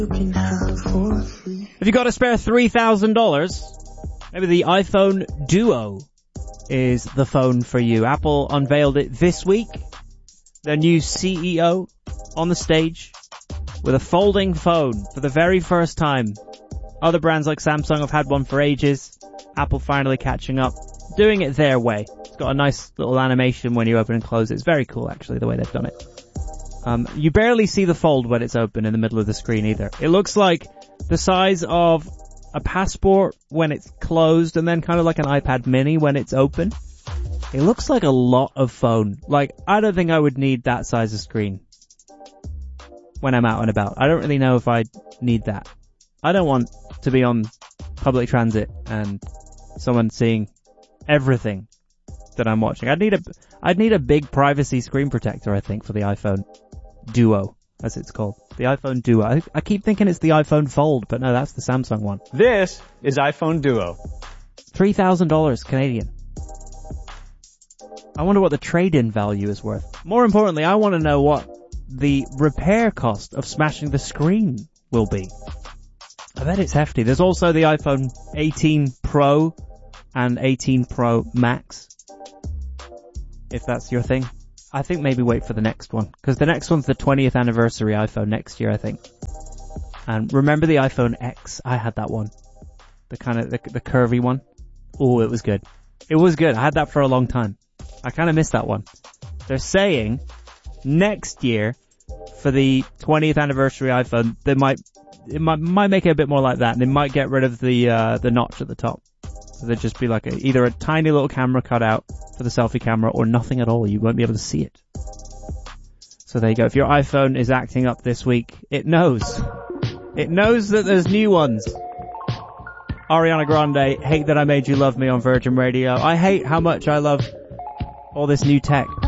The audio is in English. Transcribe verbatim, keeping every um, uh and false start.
If you got to spare three thousand dollars, maybe the iPhone Duo is the phone for you. Apple unveiled it this week. Their new C E O on the stage with a folding phone for the very first time. Other brands like Samsung have had one for ages. Apple finally catching up, doing it their way. It's got a nice little animation when you open and close it. It's very cool, actually, the way they've done it. Um, you barely see the fold when it's open in the middle of the screen either. It looks like the size of a passport when it's closed, and then kind of like an iPad mini when it's open. It looks like a lot of phone. Like, I don't think I would need that size of screen when I'm out and about. I don't really know if I need that. I don't want to be on public transit and someone seeing everything that I'm watching. I'd need a, I'd need a big privacy screen protector, I think, for the iPhone Duo, as it's called. The iPhone Duo. I, I keep thinking it's the iPhone Fold, but no, that's the Samsung one. This is iPhone Duo. three thousand dollars Canadian. I wonder what the trade-in value is worth. More importantly, I want to know what the repair cost of smashing the screen will be. I bet it's hefty. There's also the iPhone eighteen Pro and eighteen Pro Max, if that's your thing. I think maybe wait for the next one, because the next one's the twentieth anniversary iPhone next year, I think. And remember the iPhone X? I had that one. The kind of, the, the curvy one. Oh, it was good. It was good. I had that for a long time. I kind of missed that one. They're saying next year, for the twentieth anniversary iPhone, they might, it might, might make it a bit more like that, and they might get rid of the, uh, the notch at the top. So there'd just be like a, either a tiny little camera cut out for the selfie camera or nothing at all. You won't be able to see it. So there you go. If your iPhone is acting up this week, it knows. It knows that there's new ones. Ariana Grande, Hate That I Made You Love Me on Virgin Radio. I hate how much I love all this new tech.